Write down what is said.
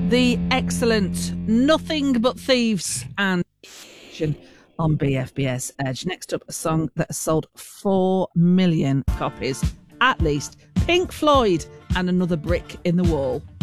The excellent Nothing But Thieves and on BFBS Edge. Next up, a song that has sold 4 million copies, at least. Pink Floyd and Another Brick in the Wall.